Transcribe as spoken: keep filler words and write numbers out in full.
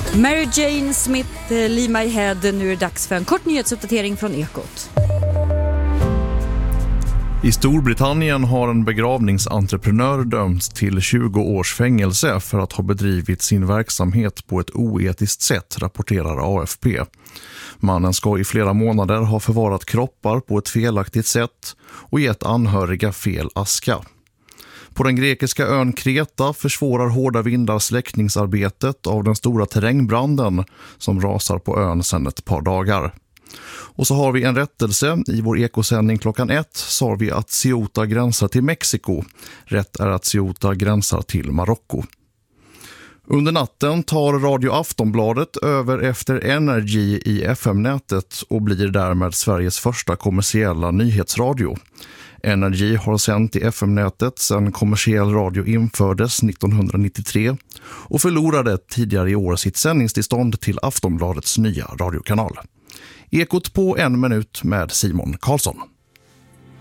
Mary Jane Smith, Leave My Head. Nu är det dags för en kort nyhetsuppdatering från Ekot. I Storbritannien har en begravningsentreprenör dömts till tjugo års fängelse för att ha bedrivit sin verksamhet på ett oetiskt sätt, rapporterar A F P. Mannen ska i flera månader ha förvarat kroppar på ett felaktigt sätt och gett anhöriga fel aska. På den grekiska ön Kreta försvårar hårda vindar släckningsarbetet av den stora terrängbranden som rasar på ön sedan ett par dagar. Och så har vi en rättelse. I vår ekosändning klockan ett sa vi att Ceuta gränsar till Mexiko. Rätt är att Ceuta gränsar till Marocko. Under natten tar Radio Aftonbladet över efter Energy i F M-nätet och blir därmed Sveriges första kommersiella nyhetsradio. Energy har sänt i F M-nätet sedan kommersiell radio infördes nittonhundranittiotre och förlorade tidigare i år sitt sändningstillstånd till Aftonbladets nya radiokanal. Ekot på en minut med Simon Karlsson.